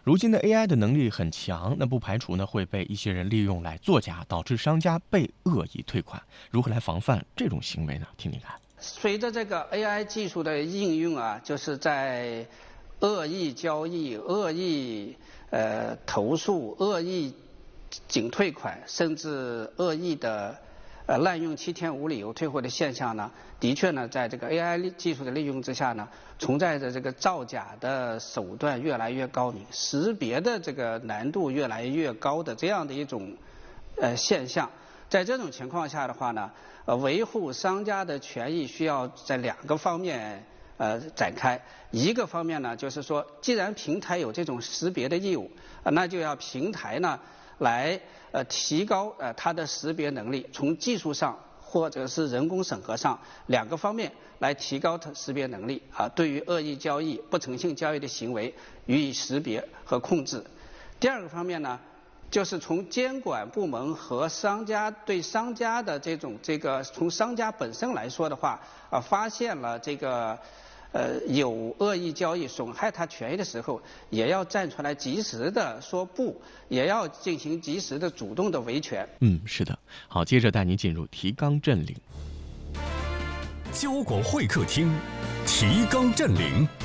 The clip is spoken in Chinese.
如今的 AI 的能力很强，那不排除呢会被一些人利用来作假，导致商家被恶意退款。如何来防范这种行为呢？听听看。 随着这个 AI 技术的应用啊，就是在恶意交易、恶意投诉、恶意仅退款，甚至恶意的滥用7天无理由退货的现象呢，的确呢，在这个 AI 技术的利用之下呢，存在着这个造假的手段越来越高明，识别的这个难度越来越高的这样的一种现象。在这种情况下的话呢，维护商家的权益需要在2个方面展开。一个方面呢，就是说，既然平台有这种识别的义务，那就要平台呢来提高它的识别能力，从技术上或者是人工审核上2个方面来提高它识别能力啊，对于恶意交易、不诚信交易的行为予以识别和控制。第2个方面呢，就是从监管部门和商家对商家的从商家本身来说的话，发现了这个有恶意交易损害他权益的时候，也要站出来及时的说不，也要进行及时的主动的维权。 是的。好，接着带你进入提纲桢领。 交广会客厅，提纲桢领。